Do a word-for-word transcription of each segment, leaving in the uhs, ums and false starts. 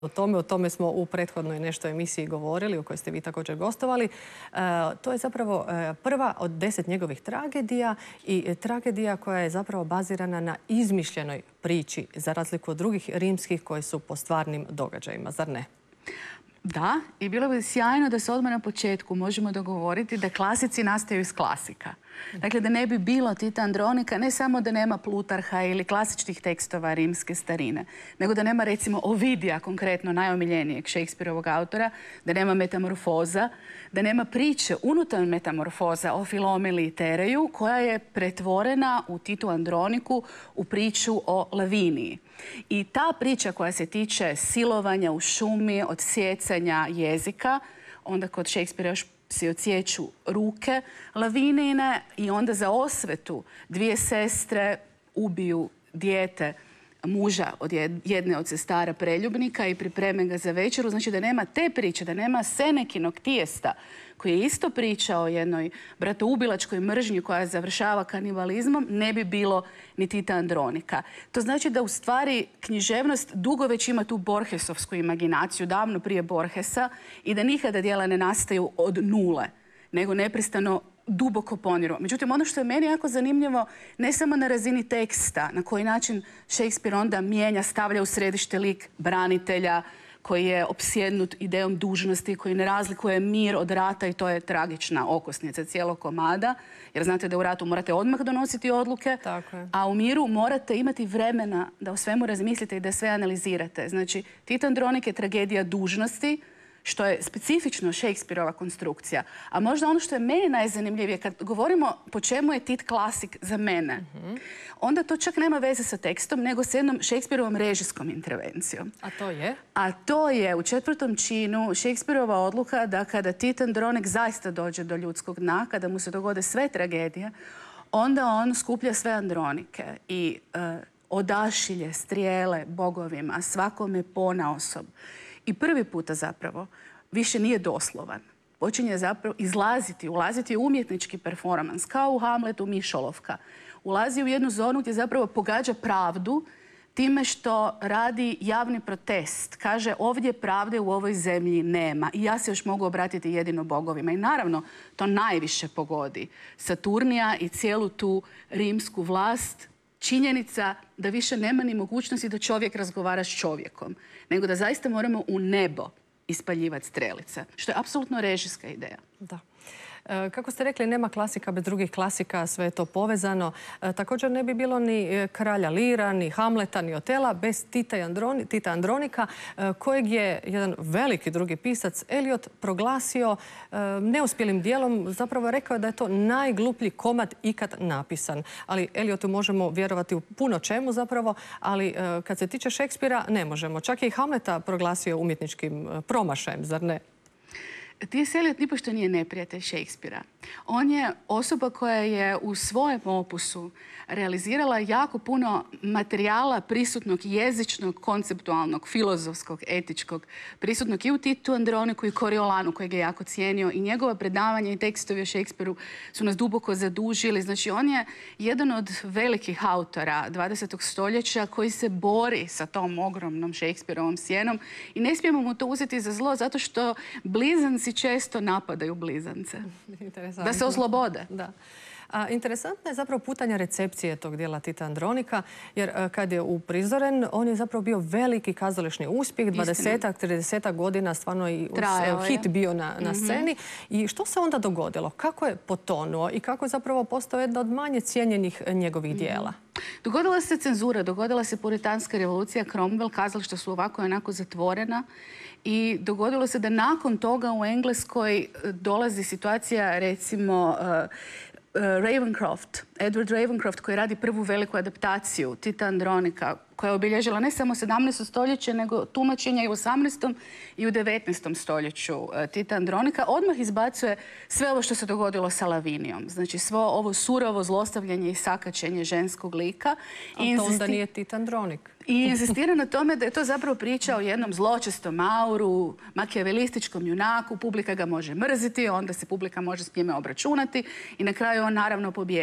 O tome, o tome smo u prethodnoj nešto emisiji govorili, u kojoj ste vi također gostovali. E, to je zapravo e, prva od deset njegovih tragedija i e, tragedija koja je zapravo bazirana na izmišljenoj priči, za razliku od drugih rimskih koji su po stvarnim događajima, zar ne? Da, i bilo bi sjajno da se odmah na početku možemo dogovoriti da klasici nastaju iz klasika. Dakle, da ne bi bilo Tita Andronika, ne samo da nema Plutarha ili klasičnih tekstova rimske starine, nego da nema recimo Ovidija, konkretno najomiljenijeg Shakespeareovog autora, da nema Metamorfoza, da nema priče unutar Metamorfoza o Filomeli i Tereju, koja je pretvorena u Titu Androniku u priču o Laviniji. I ta priča koja se tiče silovanja u šumi, odsjecanja jezika, onda kod Shakespearea još si odsjeću ruke Lavinijine i onda za osvetu dvije sestre ubiju dijete muža od jedne od sestara preljubnika i pripreme ga za večeru. Znači da nema te priče, da nema Senekinog Tijesta koji je isto pričao o jednoj bratoubilačkoj mržnji koja završava kanibalizmom, ne bi bilo ni Tita Andronika. To znači da u stvari književnost dugo već ima tu Borgesovsku imaginaciju, davno prije Borgesa, i da nikada djela ne nastaju od nule, nego neprestano duboko poniru. Međutim, ono što je meni jako zanimljivo, ne samo na razini teksta, na koji način Shakespeare onda mijenja, stavlja u središte lik branitelja koji je opsjednut idejom dužnosti, koji ne razlikuje mir od rata, i to je tragična okosnica cijelog komada. Jer znate da u ratu morate odmah donositi odluke, a u miru morate imati vremena da o svemu razmislite i da sve analizirate. Znači, Tita Andronik je tragedija dužnosti, što je specifično Shakespeareova konstrukcija. A možda ono što je meni najzanimljivije, kad govorimo po čemu je Tit klasik za mene, mm-hmm. onda to čak nema veze sa tekstom, nego s jednom Shakespeareovom režijskom intervencijom. A to je? A to je u četvrtom činu Shakespeareova odluka da kada Tit Andronik zaista dođe do ljudskog dna, kada mu se dogode sve tragedije, onda on skuplja sve Andronike i uh, odašilje strijele bogovima, svakome ponaosob. I prvi puta zapravo više nije doslovan. Počinje zapravo izlaziti, ulaziti u umjetnički performans, kao u Hamletu Mišolovka. Ulazi u jednu zonu gdje zapravo pogađa pravdu time što radi javni protest. Kaže, ovdje pravde u ovoj zemlji nema i ja se još mogu obratiti jedino bogovima. I naravno, to najviše pogodi Saturnija i cijelu tu rimsku vlast. Činjenica da više nema ni mogućnosti da čovjek razgovara s čovjekom, nego da zaista moramo u nebo ispaljivati strelice, što je apsolutno režijska ideja. Da. Kako ste rekli, nema klasika bez drugih klasika, sve je to povezano. Također ne bi bilo ni Kralja Lira, ni Hamleta, ni Otela bez Tita, Androni, Tita Andronika, kojeg je jedan veliki drugi pisac, Eliot, proglasio neuspjelim dijelom. Zapravo rekao da je to najgluplji komad ikad napisan. Ali Eliotu možemo vjerovati u puno čemu zapravo, ali kad se tiče Shakespearea ne možemo. Čak je i Hamleta proglasio umjetničkim promašajem, zar ne? T S. Eliot nipošto nije neprijatelj Shakespearea. On je osoba koja je u svojem opusu realizirala jako puno materijala prisutnog jezičnog, konceptualnog, filozofskog, etičkog, prisutnog i u Titu Androniku i Koriolanu, kojeg je jako cijenio, i njegova predavanja i tekstovi o Shakespeareu su nas duboko zadužili. Znači, on je jedan od velikih autora dvadesetog stoljeća koji se bori sa tom ogromnom Shakespeareovom sjenom i ne smijemo mu to uzeti za zlo zato što blizanci često napadaju blizance. Da se oslobode. Da. A, interesantna je zapravo putanja recepcije tog dijela Tita Andronika, jer kad je uprizoren, on je zapravo bio veliki kazališni uspjeh, dvadesetak, tridesetak godina stvarno i Trajao hit je. bio na, na mm-hmm. sceni. I što se onda dogodilo? Kako je potonuo i kako je zapravo postao jedna od manje cijenjenih njegovih mm-hmm. dijela? Dogodila se cenzura, dogodila se puritanska revolucija, Cromwell, kazališta su ovako i onako zatvorena. I dogodilo se da nakon toga u Engleskoj dolazi situacija, recimo, uh, uh, Ravencroft, Edward Ravencroft, koji radi prvu veliku adaptaciju Tita Andronika, koja je obilježila ne samo sedamnaesto stoljeće, nego tumačenja i u osamnaestom i u devetnaestom stoljeću uh, Tita Andronika, odmah izbacuje sve ovo što se dogodilo sa Lavinijom. Znači, svo ovo surovo zlostavljanje i sakačenje ženskog lika. Ali to onda nije Tit Andronik. I insistira na tome da je to zapravo priča o jednom zločestom auru, makijavelističkom junaku. Publika ga može mrziti, onda se publika može s njime obračunati i na kraju on naravno pobjeđen.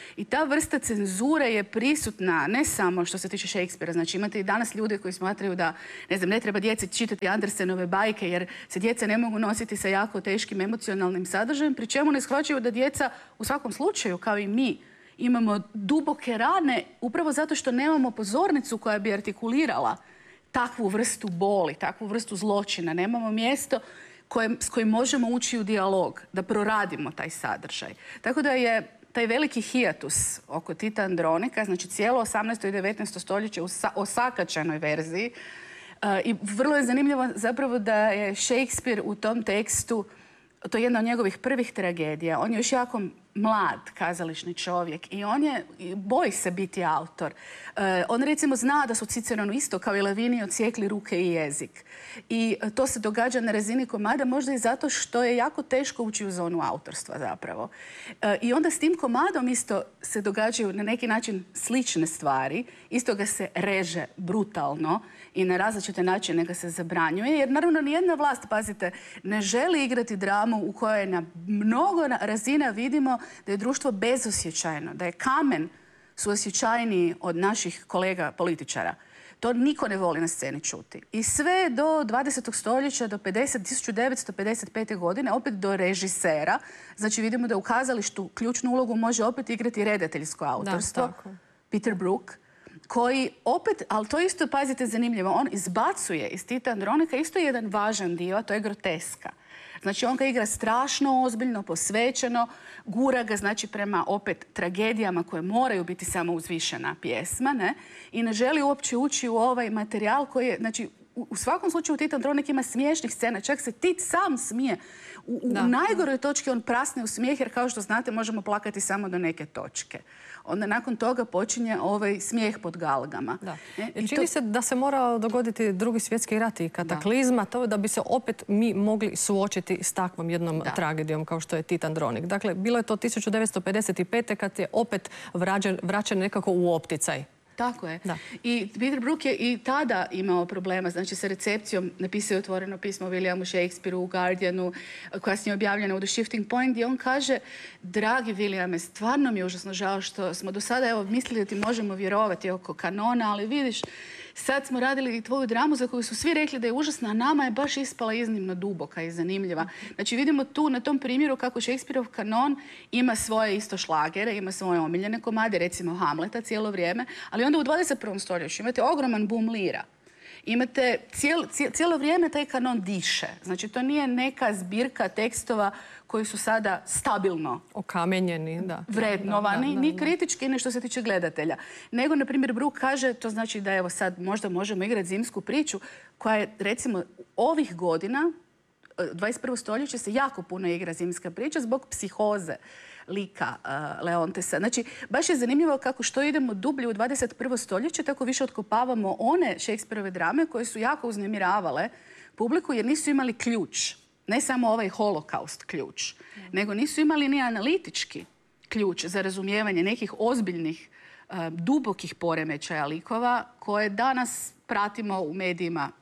I ta vrsta cenzure je prisutna ne samo što se tiče Shakespearea. Znači imate i danas ljude koji smatraju da, ne znam, ne treba djeci čitati Andersenove bajke jer se djeca ne mogu nositi sa jako teškim emocionalnim sadržajem, pri čemu ne shvaćaju da djeca u svakom slučaju, kao i mi, imamo duboke rane upravo zato što nemamo pozornicu koja bi artikulirala takvu vrstu boli, takvu vrstu zločina. Nemamo mjesto koje, s kojim možemo ući u dijalog, da proradimo taj sadržaj. Tako da je taj veliki hijatus oko Tita Andronika, znači cijelo osamnaesto i devetnaesto stoljeće u osakaćenoj verziji. Uh, I vrlo je zanimljivo zapravo da je Shakespeare u tom tekstu, to je jedna od njegovih prvih tragedija. On je još jako mlad kazališni čovjek i on je, boji se biti autor. Uh, on recimo zna da su Ciceronu isto kao i Lavini odsjekli ruke i jezik. I uh, to se događa na razini komada možda i zato što je jako teško ući u zonu autorstva zapravo. Uh, I onda s tim komadom isto se događaju na neki način slične stvari. Isto ga se reže brutalno i na različite načine ga se zabranjuje. Jer naravno nijedna vlast, pazite, ne želi igrati dramu u kojoj na mnogo razina vidimo da je društvo bezosjećajno, da je kamen suosjećajniji od naših kolega političara. To niko ne voli na sceni čuti. I sve do dvadesetog stoljeća, do tisuću devetsto pedeset pete. godine, opet do režisera. Znači vidimo da u kazalištu ključnu ulogu može opet igrati redateljsko autorstvo. Da, tako. Peter Brook, koji opet, ali to isto, pazite, zanimljivo, on izbacuje iz Tita Andronika isto jedan važan dio, a to je groteska. Znači on ga igra strašno ozbiljno, posvećeno, gura ga znači prema opet tragedijama koje moraju biti samo uzvišena pjesma, ne? I ne želi uopće ući u ovaj materijal koji je, znači u, u svakom slučaju Tit Andronik ima smiješnih scena, čak se Tit sam smije. U, u najgoroj točki on prasne u smijeh jer kao što znate možemo plakati samo do neke točke. Onda nakon toga počinje ovaj smijeh pod galgama. Da. E, čini to... se da se mora dogoditi drugi svjetski rat i kataklizma, da. To da bi se opet mi mogli suočiti s takvom jednom da. tragedijom kao što je Tit Andronik. Dakle, bilo je to tisuću devetsto pedeset pete. kad je opet vraćen, vraćen nekako u opticaj. Tako je. Da. I Peter Brook je i tada imao problema, znači sa recepcijom. Napisao je otvoreno pismo Williamu Shakespeareu u Guardianu, koja je objavljena u The Shifting Point, gdje on kaže: dragi Williame, stvarno mi je užasno žao što smo do sada evo, mislili da ti možemo vjerovati oko kanona, ali vidiš, sad smo radili i tvoju dramu za koju su svi rekli da je užasna, a nama je baš ispala iznimno duboka i zanimljiva. Znači vidimo tu na tom primjeru kako Shakespeareov kanon ima svoje isto šlagere, ima svoje omiljene komade, recimo Hamleta cijelo vrijeme, ali onda u dvadeset prvom stoljeću imate ogroman boom lira. Imate cijelo, cijelo vrijeme taj kanon diše. Znači to nije neka zbirka tekstova koji su sada stabilno okamenjeni, da, vrednovani, da, da, da, ni kritički, ni što se tiče gledatelja. Nego, na primjer, Brook kaže, to znači da evo sad možda možemo igrati zimsku priču koja je, recimo, ovih godina, dvadeset prvo stoljeće se jako puno igra zimska priča zbog psihoze lika uh, Leontesa. Znači, baš je zanimljivo kako što idemo dublje u dvadeset prvo stoljeće, tako više otkopavamo one Shakespearove drame koje su jako uznemiravale publiku jer nisu imali ključ. Ne samo ovaj holokaust ključ, mm. nego nisu imali ni analitički ključ za razumijevanje nekih ozbiljnih, uh, dubokih poremećaja likova koje danas pratimo u medijima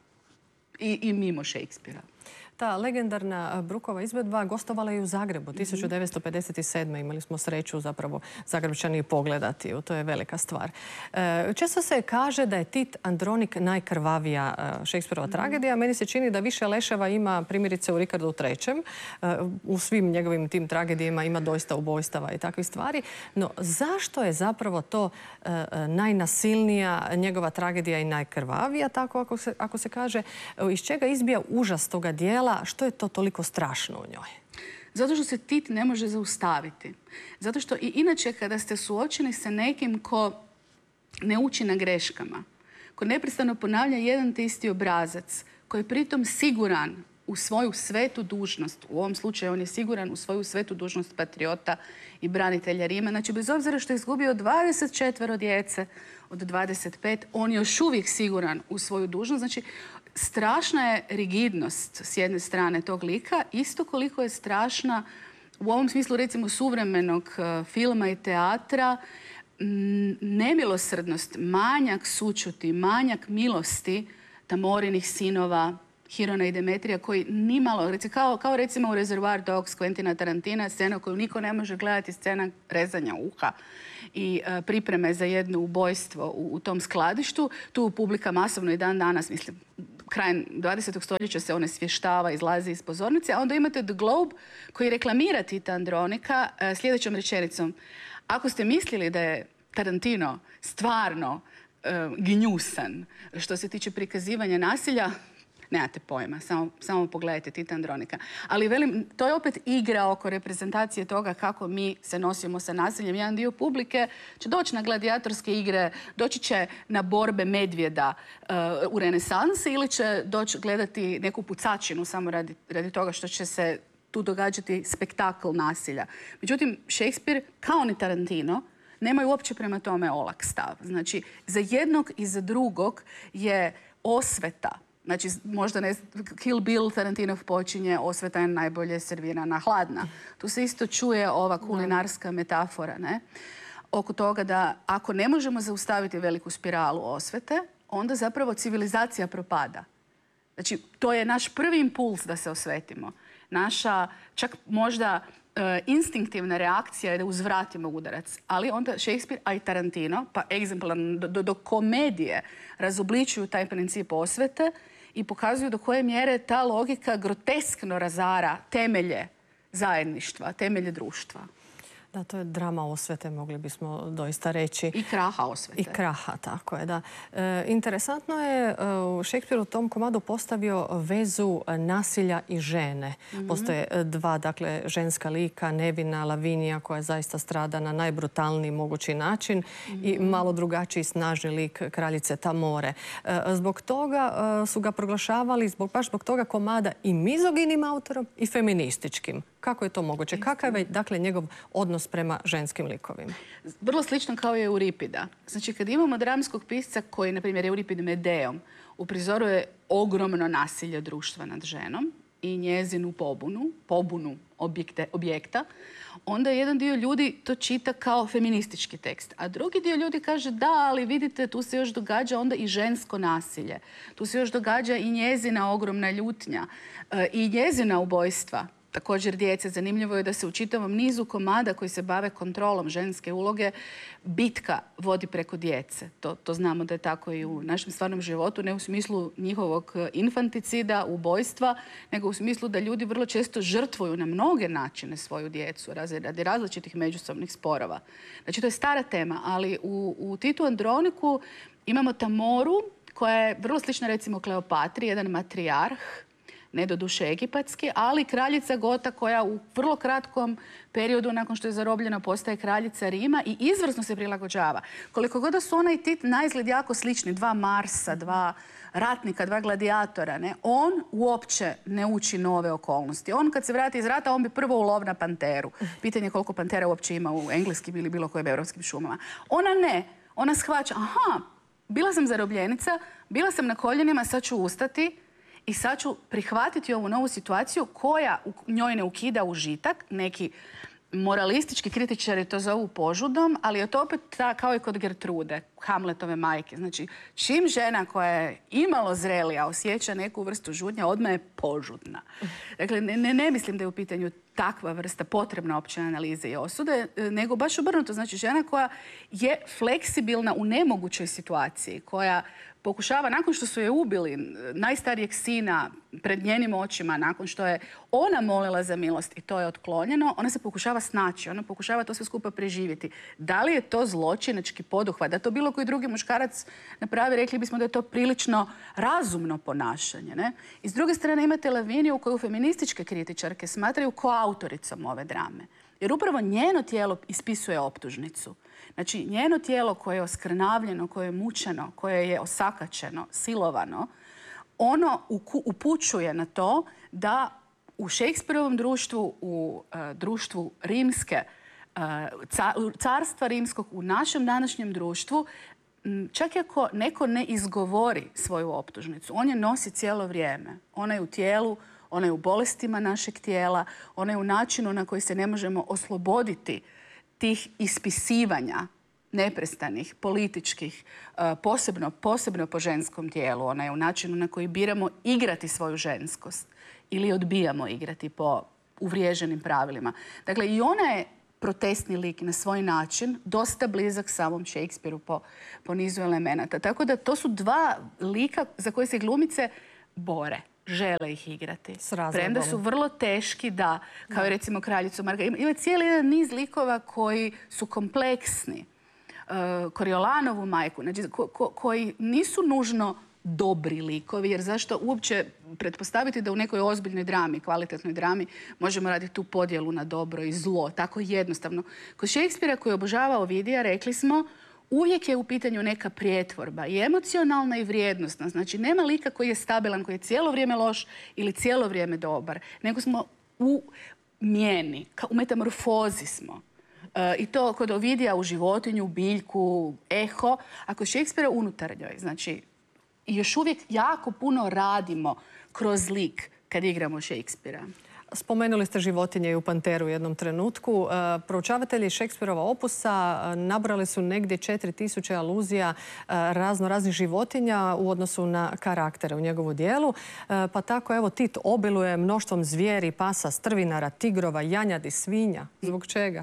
i, i mimo Shakespearea. Ta legendarna Brookova izvedba gostovala je u Zagrebu tisuću devetsto pedeset sedme. Imali smo sreću zapravo Zagrebčani pogledati. To je velika stvar. Često se kaže da je Tit Andronik najkrvavija Shakespearova tragedija. Meni se čini da više leševa ima primjerice u Rikardu trećem. U svim njegovim tim tragedijama ima doista ubojstava i takvih stvari. No zašto je zapravo to najnasilnija njegova tragedija i najkrvavija, tako ako se, ako se kaže, iz čega izbija užas toga dijela? Što je to toliko strašno u njoj? Zato što se Tit ne može zaustaviti. Zato što i inače kada ste suočeni sa nekim ko ne uči na greškama, ko neprestano ponavlja jedan te isti obrazac, koji je pritom siguran u svoju svetu dužnost, u ovom slučaju on je siguran u svoju svetu dužnost patriota i branitelja Rima. Znači, bez obzira što je izgubio dvadeset četvero djece od dvadeset pet, on je još uvijek siguran u svoju dužnost. Znači, strašna je rigidnost s jedne strane tog lika, isto koliko je strašna u ovom smislu recimo suvremenog uh, filma i teatra nemilosrdnost, manjak sućuti, manjak milosti Tamorinih sinova, Hirona i Demetrija koji nimalo, kao, kao recimo u Reservoir Dogs Quentina Tarantina, scena koju niko ne može gledati, scena rezanja uha i uh, pripreme za jedno ubojstvo u, u tom skladištu. Tu publika masovno i dan danas, mislim, krajem dvadesetog stoljeća se one svještava, izlazi iz pozornice, a onda imate The Globe koji reklamira Tita Andronika uh, sljedećom rečenicom. Ako ste mislili da je Tarantino stvarno uh, gnjusan što se tiče prikazivanja nasilja, nemate pojma, samo, samo pogledajte Tita Andronika. Ali velim, to je opet igra oko reprezentacije toga kako mi se nosimo sa nasiljem. Jedan dio publike će doći na gladijatorske igre, doći će na borbe medvjeda uh, u renesansi ili će doći gledati neku pucačinu samo radi, radi toga što će se tu događati spektakl nasilja. Međutim, Shakespeare, kao ni Tarantino, nemaju uopće prema tome olak stav. Znači, za jednog i za drugog je osveta. Znači, možda ne, Kill Bill Tarantinov počinje, osveta je najbolje servirana hladna. Tu se isto čuje ova kulinarska metafora, ne? Oko toga da ako ne možemo zaustaviti veliku spiralu osvete, onda zapravo civilizacija propada. Znači, to je naš prvi impuls da se osvetimo. Naša, čak možda e, instinktivna reakcija je da uzvratimo udarac. Ali onda Shakespeare, a i Tarantino, pa egzemplarno do, do, do komedije, razobličuju taj princip osvete i pokazuju do koje mjere ta logika groteskno razara temelje zajedništva, temelje društva. Da, to je drama osvete, mogli bismo doista reći. I kraha osvete. I kraha, tako je, da. E, interesantno je, u Shakespeare u tom komadu postavio vezu nasilja i žene. Mm-hmm. Postoje dva, dakle, ženska lika, nevina Lavinija, koja zaista strada na najbrutalniji mogući način, mm-hmm. i malo drugačiji snažni lik kraljice Tamore. E, zbog toga e, su ga proglašavali, zbog, baš zbog toga komada i mizoginim autorom i feminističkim. Kako je to moguće? Kakav je, dakle, njegov odnos prema ženskim likovima? Vrlo slično kao je Euripida. Znači, kad imamo dramskog pisca koji, na primjer, Euripid Medeom, uprizoruje ogromno nasilje društva nad ženom i njezinu pobunu, pobunu objekte, objekta, onda jedan dio ljudi to čita kao feministički tekst. A drugi dio ljudi kaže da, ali vidite, tu se još događa onda i žensko nasilje. Tu se još događa i njezina ogromna ljutnja i njezina ubojstva. Također djece. Zanimljivo je da se u čitavom nizu komada koji se bave kontrolom ženske uloge bitka vodi preko djece. To, to znamo da je tako i u našem stvarnom životu, ne u smislu njihovog infanticida, ubojstva, nego u smislu da ljudi vrlo često žrtvuju na mnoge načine svoju djecu radi različitih međusobnih sporova. Znači, to je stara tema, ali u, u Titu Androniku imamo Tamoru koja je vrlo slična recimo Kleopatri, jedan matrijarh, ne do duše egipatski, ali kraljica Gota koja u vrlo kratkom periodu nakon što je zarobljena postaje kraljica Rima i izvrsno se prilagođava. Koliko god da su ona i Tit naizgled jako slični, dva Marsa, dva ratnika, dva gladijatora, ne, on uopće ne uči nove okolnosti. On kad se vrati iz rata, on bi prvo ulov na panteru. Pitanje je koliko pantera uopće ima u engleskim ili bilo kojim europskim šumama. Ona ne. Ona shvaća, aha, bila sam zarobljenica, bila sam na koljenima, sad ću ustati i sad ću prihvatiti ovu novu situaciju koja u njoj ne ukida užitak. Neki moralistički kritičari to zovu požudom, ali je to opet ta, kao i kod Gertrude, Hamletove majke. Znači, čim žena koja je imalo zrelija osjeća neku vrstu žudnja, odmah je požudna. Dakle, ne, ne, ne mislim da je u pitanju takva vrsta potrebna opće analize i osude, nego baš obrnuto. Znači, žena koja je fleksibilna u nemogućoj situaciji, koja pokušava, nakon što su je ubili najstarijeg sina pred njenim očima, nakon što je ona molila za milost i to je otklonjeno, ona se pokušava snaći, ona pokušava to sve skupa preživjeti. Da li je to zločinački poduhvat? Da to bilo koji drugi muškarac napravi, rekli bismo da je to prilično razumno ponašanje. Ne? I s druge strane imate Laviniju koju feminističke kritičarke smatraju koautoricom ove drame. Jer upravo njeno tijelo ispisuje optužnicu. Znači, njeno tijelo koje je oskrnavljeno, koje je mučeno, koje je osakačeno, silovano, ono upućuje na to da u Shakespeareovom društvu, u uh, društvu rimske, uh, carstva rimskog, u našem današnjem društvu, m, čak i ako neko ne izgovori svoju optužnicu, on je nosi cijelo vrijeme. Ona je u tijelu, ona je u bolestima našeg tijela, ona je u načinu na koji se ne možemo osloboditi tih ispisivanja neprestanih, političkih, posebno, posebno po ženskom tijelu, ona je u načinu na koji biramo igrati svoju ženskost ili odbijamo igrati po uvriježenim pravilima. Dakle, i ona je protestni lik na svoj način, dosta blizak samom Shakespeareu po, po nizu elemenata. Tako da to su dva lika za koje se glumice bore. Žele ih igrati. Premda su vrlo teški, da, kao i recimo kraljicu Margaritu. Ima cijeli jedan niz likova koji su kompleksni. Uh, Koriolanovu majku, znači, ko, ko, koji nisu nužno dobri likovi, jer zašto uopće pretpostaviti da u nekoj ozbiljnoj drami, kvalitetnoj drami, možemo raditi tu podjelu na dobro i zlo, tako jednostavno. Kod Shakespearea koji je obožavao Ovidija, rekli smo, uvijek je u pitanju neka prijetvorba i emocionalna i vrijednostna. Znači, nema lika koji je stabilan, koji je cijelo vrijeme loš ili cijelo vrijeme dobar. Nego smo u mijeni, u metamorfozi smo. Uh, I to kod Ovidija u životinju, biljku, eho, a kod Shakespearea unutarnjoj. Znači, još uvijek jako puno radimo kroz lik kad igramo Shakespearea. Spomenuli ste životinje i u Panteru u jednom trenutku. Proučavatelji Shakespearova opusa nabrali su negdje četiri tisuće aluzija razno raznih životinja u odnosu na karaktere u njegovu dijelu. Pa tako, evo, Tit obiluje mnoštvom zvijeri, pasa, strvinara, tigrova, janjadi, svinja. Zbog čega?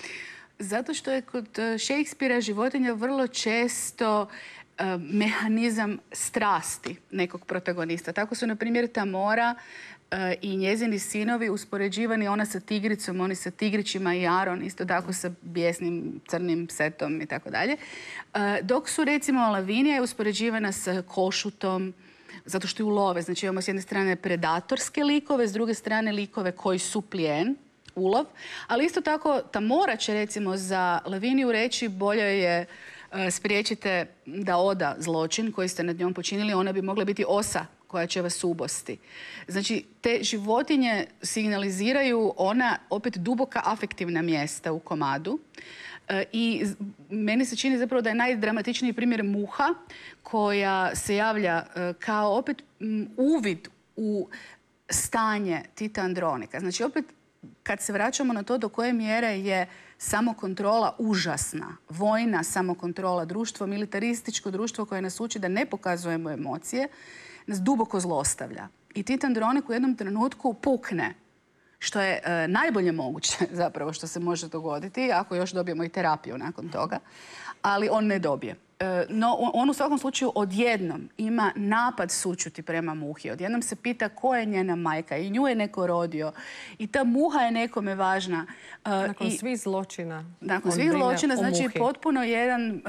Zato što je kod Shakespearea životinja vrlo često mehanizam strasti nekog protagonista. Tako su, na primjer, Tamora i njezini sinovi uspoređivani, ona sa tigricom, oni sa tigrićima i Aron, isto tako sa bijesnim crnim psetom i tako dalje. Dok su, recimo, Lavinija je uspoređivana sa košutom, zato što je ulove. Znači, imamo s jedne strane predatorske likove, s druge strane likove koji su plijen, ulov. Ali isto tako, Tamora će, recimo, za Laviniju reći bolje je spriječite da oda zločin koji ste nad njom počinili, ona bi mogla biti osa koja će vas ubosti. Znači, te životinje signaliziraju ona opet duboka afektivna mjesta u komadu. E, I meni se čini zapravo da je najdramatičniji primjer muha koja se javlja e, kao opet m, uvid u stanje Tita Andronika. Znači, opet kad se vraćamo na to do koje mjere je samokontrola užasna, vojna samokontrola, društvo, militarističko društvo koje nas uči da ne pokazujemo emocije, nas duboko zlostavlja. I Tit Andronik u jednom trenutku pukne, što je e, najbolje moguće zapravo što se može dogoditi, ako još dobijemo i terapiju nakon toga, ali on ne dobije. E, no, on, on u svakom slučaju odjednom ima napad sućuti prema muhi. Odjednom se pita ko je njena majka i nju je neko rodio i ta muha je nekome važna. E, nakon i, svih zločina. Nakon svih zločina, znači muhi. Potpuno jedan e,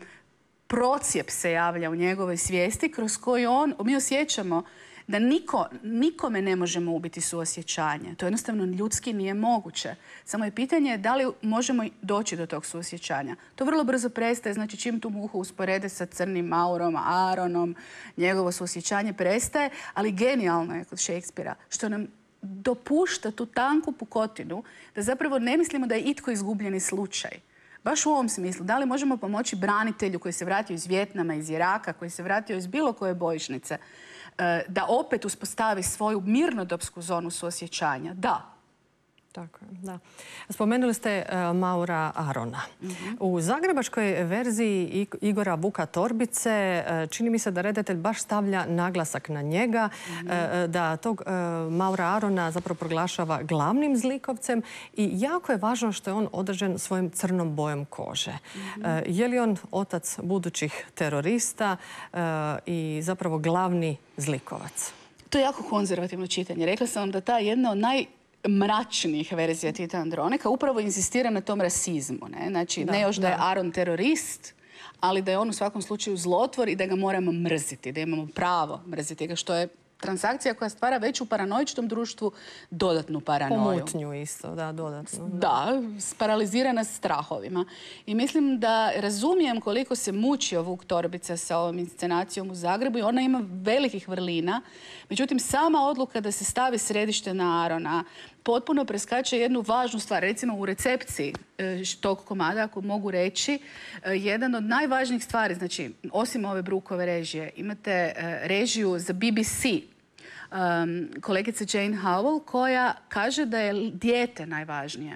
procijep se javlja u njegovoj svijesti kroz koji on, mi osjećamo da niko, nikome ne možemo ubiti suosjećanje. To jednostavno ljudski nije moguće. Samo je pitanje da li možemo doći do tog suosjećanja. To vrlo brzo prestaje, znači čim tu muhu usporede sa crnim Maurom, Aaronom, njegovo suosjećanje prestaje, ali genijalno je kod Shakespearea što nam dopušta tu tanku pukotinu da zapravo ne mislimo da je itko izgubljeni slučaj. Baš u ovom smislu. Da li možemo pomoći branitelju koji se vratio iz Vijetnama, iz Iraka, koji se vratio iz bilo koje bojišnice, da opet uspostavi svoju mirnodopsku zonu suosjećanja? Da. Tako je, da. Spomenuli ste uh, Maura Arona. Mm-hmm. U zagrebačkoj verziji Igora Vuka Torbice uh, čini mi se da redatelj baš stavlja naglasak na njega, mm-hmm. uh, da tog uh, Maura Arona zapravo proglašava glavnim zlikovcem i jako je važno što je on određen svojim crnom bojom kože. Mm-hmm. uh, je li on otac budućih terorista uh, i zapravo glavni zlikovac? To je jako konzervativno čitanje. Rekla sam vam da ta jedna od naj mračnijih verzija Tita Andronika upravo insistira na tom rasizmu. Ne, znači, da, ne još da, da je Aron terorist, ali da je on u svakom slučaju zlotvor i da ga moramo mrziti, da imamo pravo mrziti ga, što je transakcija koja stvara već u paranoičnom društvu dodatnu paranoju. Pomutnju isto, da, dodatno. Da, da paralizirana strahovima. I mislim da razumijem koliko se mučio Vuk Torbica sa ovom inscenacijom u Zagrebu i ona ima velikih vrlina. Međutim, sama odluka da se stavi središte na Arona potpuno preskače jednu važnu stvar. Recimo u recepciji tog komada, ako mogu reći, jedan od najvažnijih stvari, znači osim ove Brookove režije, imate režiju za B B C, um, kolegice Jane Howell, koja kaže da je dijete najvažnije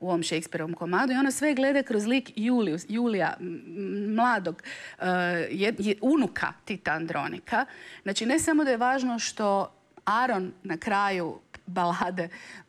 u ovom Shakespeareovom komadu i ona sve gleda kroz lik Julius, Julija, mladog je, je, unuka Tita Andronika. Znači, ne samo da je važno što Aron na kraju balade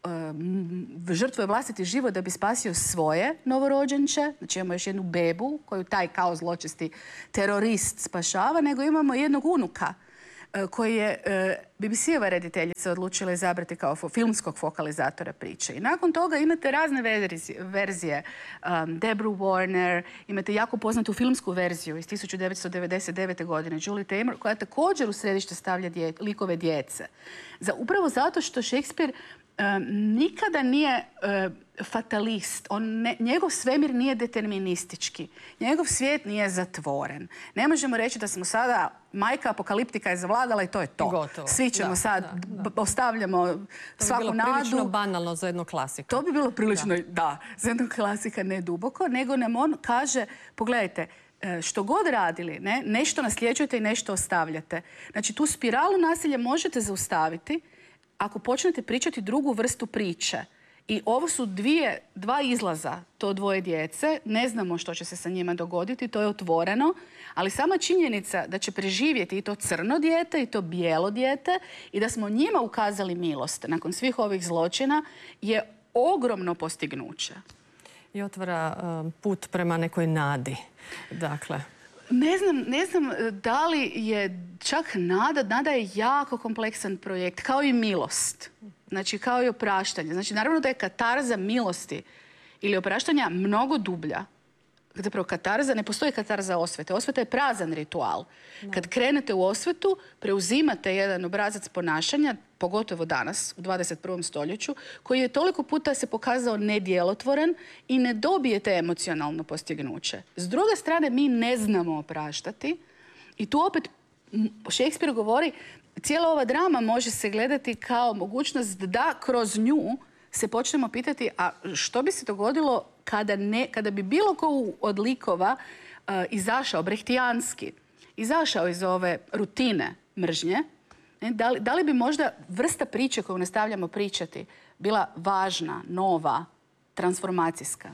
um, žrtvuje vlastiti život da bi spasio svoje novorođenče. Znači imamo još jednu bebu koju taj kao zločesti terorist spašava, nego imamo jednog unuka uh, koji je uh, B B C-ova rediteljica odlučila izabrati kao fo filmskog fokalizatora priče. I nakon toga imate razne verzije. verzije. Um, Debra Warner, imate jako poznatu filmsku verziju iz tisuću devetsto devedeset devete. godine, Julie Taymor, koja također u središte stavlja dje, likove djece. Za, upravo zato što Shakespeare um, nikada nije uh, fatalist. On ne, njegov svemir nije deterministički. Njegov svijet nije zatvoren. Ne možemo reći da smo sada majka apokaliptika je zavladala i to je to. Gotovo. Svi ćemo da, sad, da, da. ostavljamo svaku nadu. To bi bilo prilično banalno za jednog klasika. To bi bilo prilično, da, da za jednog klasika ne duboko, nego nam on kaže, pogledajte, što god radili, ne, nešto nasljeđujete i nešto ostavljate. Znači, tu spiralu nasilja možete zaustaviti ako počnete pričati drugu vrstu priče. I ovo su dvije, dva izlaza, to dvoje djece. Ne znamo što će se sa njima dogoditi, to je otvoreno. Ali sama činjenica da će preživjeti i to crno dijete i to bijelo dijete i da smo njima ukazali milost nakon svih ovih zločina je ogromno postignuće. I otvara um, put prema nekoj nadi. Dakle... Ne znam, ne znam da li je čak nada. Nada je jako kompleksan projekt, kao i milost. Znači, kao i opraštanje. Znači, naravno da je katarza milosti ili opraštanja mnogo dublja. Zapravo, katarza, ne postoji katarza osvete. Osveta je prazan ritual. No. Kad krenete u osvetu, preuzimate jedan obrazac ponašanja, pogotovo danas, u dvadeset prvom stoljeću, koji je toliko puta se pokazao nedjelotvoren i ne dobijete emocionalno postignuće. S druge strane, mi ne znamo opraštati i tu opet Shakespeare govori, cijela ova drama može se gledati kao mogućnost da kroz nju se počnemo pitati, a što bi se dogodilo kada, ne, kada bi bilo ko od likova uh, izašao, brehtijanski, izašao iz ove rutine mržnje, ne, da, li, da li bi možda vrsta priče koju nastavljamo pričati bila važna, nova, transformacijska?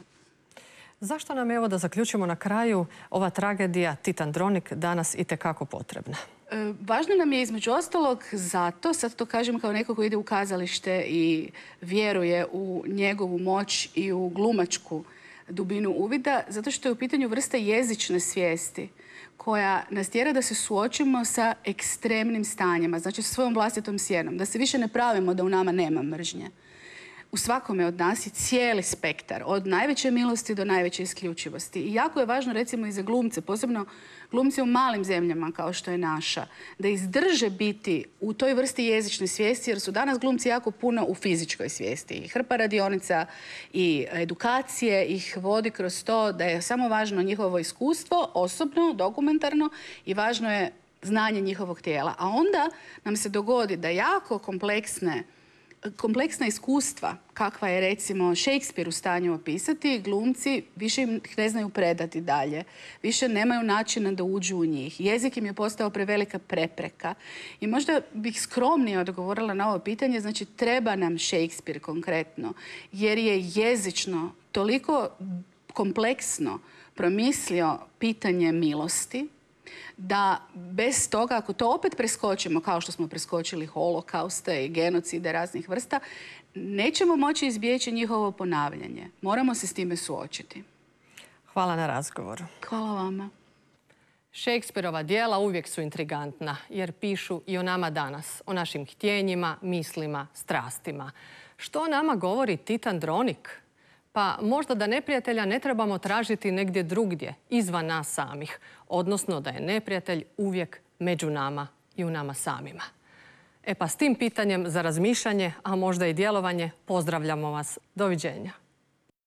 Zašto nam je, evo da zaključimo na kraju, ova tragedija Tit Andronik danas itekako potrebna? E, važno nam je između ostalog zato, sad to kažem kao neko koji ide u kazalište i vjeruje u njegovu moć i u glumačku dubinu uvida, zato što je u pitanju vrsta jezične svijesti koja nas tjera da se suočimo sa ekstremnim stanjima, znači sa svojom vlastitom sjenom, da se više ne pravimo da u nama nema mržnje. U svakome od nas je cijeli spektar, od najveće milosti do najveće isključivosti. I jako je važno, recimo, i za glumce, posebno glumci u malim zemljama kao što je naša, da izdrže biti u toj vrsti jezične svijesti, jer su danas glumci jako puno u fizičkoj svijesti. I hrpa radionica i edukacije ih vodi kroz to da je samo važno njihovo iskustvo, osobno, dokumentarno, i važno je znanje njihovog tijela. A onda nam se dogodi da jako kompleksne kompleksna iskustva, kakva je recimo Shakespeare u stanju opisati, glumci više im ne znaju predati dalje. Više nemaju načina da uđu u njih. Jezik im je postao prevelika prepreka. I možda bih skromnije odgovorila na ovo pitanje, znači treba nam Shakespeare konkretno, jer je jezično toliko kompleksno promislio pitanje milosti, da bez toga, ako to opet preskočimo, kao što smo preskočili holokauste i genocide raznih vrsta, nećemo moći izbjeći njihovo ponavljanje. Moramo se s time suočiti. Hvala na razgovoru. Hvala vama. Shakespeareova djela uvijek su intrigantna, jer pišu i o nama danas, o našim htjenjima, mislima, strastima. Što o nama govori Tit Andronik? Pa možda da neprijatelja ne trebamo tražiti negdje drugdje, izvan nas samih. Odnosno da je neprijatelj uvijek među nama i u nama samima. E pa s tim pitanjem za razmišljanje, a možda i djelovanje, pozdravljamo vas. Doviđenja.